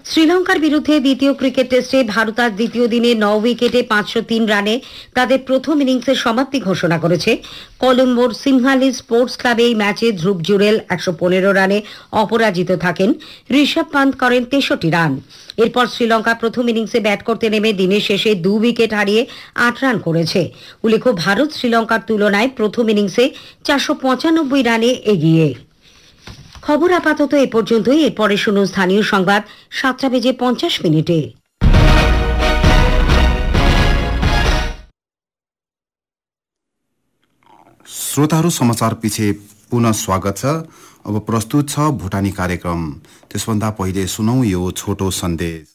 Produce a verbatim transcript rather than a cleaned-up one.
শ্রীলঙ্কার বিরুদ্ধে দ্বিতীয় ক্রিকেট টেস্টে ভারত আজ দ্বিতীয় দিনে ন উইকেটে পাঁচশো তিন রানে তাদের প্রথম ইনিংসের সমাপ্তি ঘোষণা করেছে। কলম্বোর সিংহালি স্পোর্টস ক্লাবে এই ম্যাচে ধ্রুব জুরেল একশো পনেরো রানে অপরাজিত থাকেন। ঋষভ পান্ত করেন তেষট্টি রান। এরপর শ্রীলঙ্কা প্রথম ইনিংসে ব্যাট করতে নেমে দিনের শেষে দু উইকেট হারিয়ে আট রান করেছে। উল্লেখ্য, ভারত শ্রীলঙ্কার তুলনায় প্রথম ইনিংসে চারশো পঁচানব্বই রানে এগিয়ে। খবর আপাতত এ পর্যন্তই। এরপরে শুনুন স্থানীয় সংবাদ সাতটা বেজে পঞ্চাশ মিনিটে। श्रोताहरू, समाचार पछि पुनः स्वागत छ। अब प्रस्तुत छ भुटानी कार्यक्रम। त्यसभन्दा पहिले सुनौ यो छोटो सन्देश।